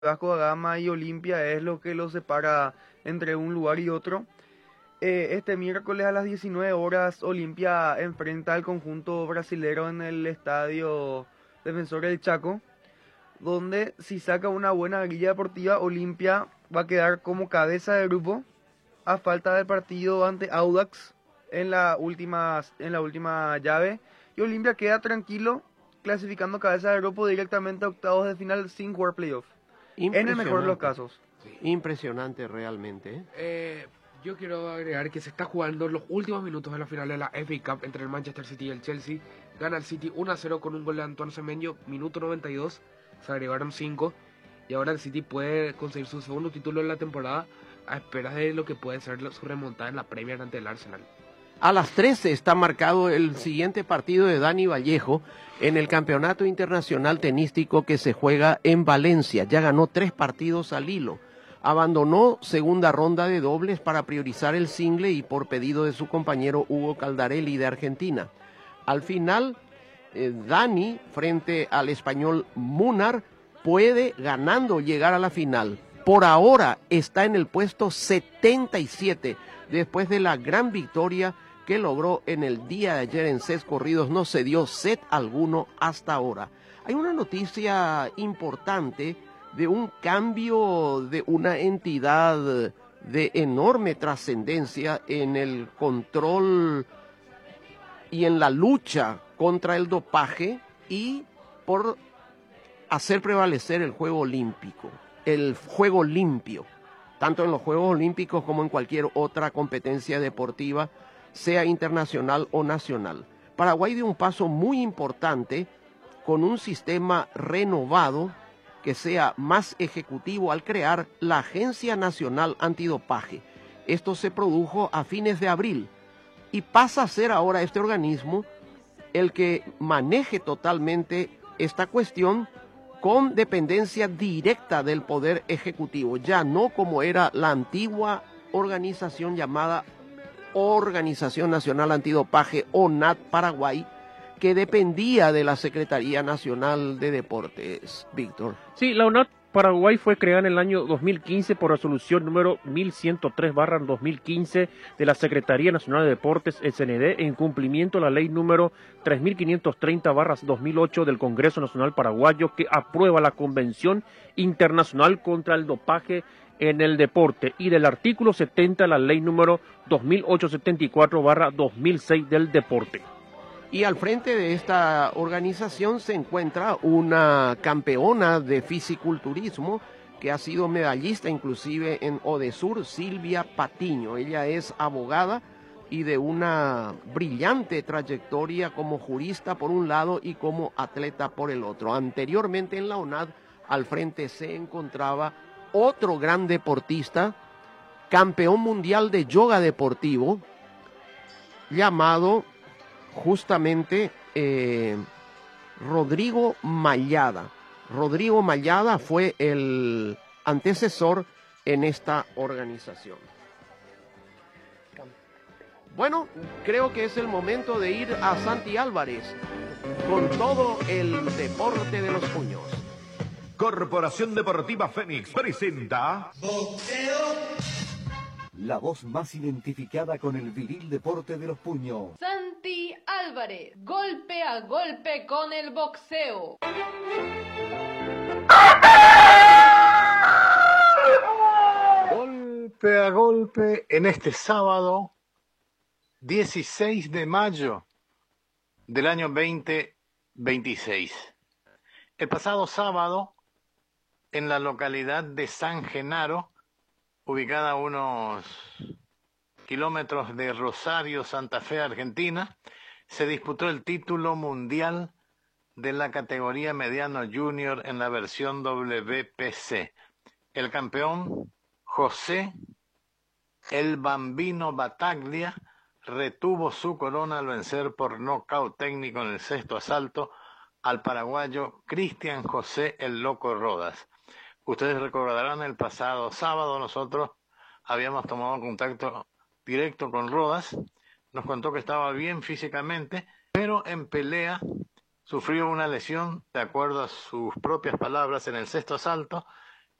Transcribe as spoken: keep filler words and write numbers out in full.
Vasco da Gama y Olimpia es lo que los separa entre un lugar y otro. Eh, este miércoles a las diecinueve horas Olimpia enfrenta al conjunto brasilero en el estadio Defensor del Chaco, donde si saca una buena grilla deportiva, Olimpia va a quedar como cabeza de grupo a falta del partido ante Audax en la última, en la última llave, y Olimpia queda tranquilo clasificando cabeza de grupo directamente a octavos de final sin jugar playoff. En el mejor de los casos. Sí. Impresionante realmente. ¿eh? Eh, yo quiero agregar que se está jugando los últimos minutos de la final de la F A Cup entre el Manchester City y el Chelsea. Gana el City uno a cero con un gol de Antoine Semenyo, minuto noventa y dos. Se agregaron cinco. Y ahora el City puede conseguir su segundo título en la temporada a espera de lo que puede ser su remontada en la Premier ante el Arsenal. A las trece está marcado el siguiente partido de Dani Vallejo en el Campeonato Internacional Tenístico que se juega en Valencia. Ya ganó tres partidos al hilo. Abandonó segunda ronda de dobles para priorizar el single y por pedido de su compañero Hugo Caldarelli de Argentina. Al final, eh, Dani, frente al español Munar, puede ganando llegar a la final. Por ahora está en el puesto setenta y siete, después de la gran victoria que logró en el día de ayer en sets corridos. No se dio set alguno hasta ahora. Hay una noticia importante de un cambio de una entidad de enorme trascendencia en el control y en la lucha contra el dopaje y por hacer prevalecer el juego olímpico, el juego limpio, tanto en los Juegos Olímpicos como en cualquier otra competencia deportiva, sea internacional o nacional. Paraguay dio un paso muy importante con un sistema renovado que sea más ejecutivo al crear la Agencia Nacional Antidopaje. Esto se produjo a fines de abril y pasa a ser ahora este organismo el que maneje totalmente esta cuestión con dependencia directa del Poder Ejecutivo, ya no como era la antigua organización llamada Organización Nacional Antidopaje, O N A T Paraguay, que dependía de la Secretaría Nacional de Deportes. Víctor. Sí, la O N A T Paraguay fue creada en el año dos mil quince por resolución número mil ciento tres barra dos mil quince de la Secretaría Nacional de Deportes, S N D, en cumplimiento a la ley número tres mil quinientos treinta barra dos mil ocho del Congreso Nacional Paraguayo, que aprueba la Convención Internacional contra el Dopaje en el Deporte, y del artículo setenta de la ley número dos mil ochocientos setenta y cuatro barra dos mil seis del Deporte. Y al frente de esta organización se encuentra una campeona de fisiculturismo que ha sido medallista inclusive en Odesur, Silvia Patiño. Ella es abogada y de una brillante trayectoria como jurista por un lado y como atleta por el otro. Anteriormente en la O N A D al frente se encontraba otro gran deportista, campeón mundial de yoga deportivo, llamado justamente eh, Rodrigo Mallada. Rodrigo Mallada fue el antecesor en esta organización. Bueno, creo que es el momento de ir a Santi Álvarez con todo el deporte de los puños. Corporación Deportiva Fénix presenta Boxeo. La voz más identificada con el viril deporte de los puños. Santi Álvarez, golpe a golpe con el boxeo. Golpe a golpe en este sábado dieciséis de mayo del año veinte veintiséis. El pasado sábado, en la localidad de San Genaro, ubicada a unos kilómetros de Rosario, Santa Fe, Argentina, se disputó el título mundial de la categoría mediano junior en la versión W P C. El campeón, José el Bambino Bataglia, retuvo su corona al vencer por nocaut técnico en el sexto asalto al paraguayo Cristian José el Loco Rodas. Ustedes recordarán, el pasado sábado nosotros habíamos tomado contacto directo con Rodas. Nos contó que estaba bien físicamente, pero en pelea sufrió una lesión, de acuerdo a sus propias palabras, en el sexto asalto,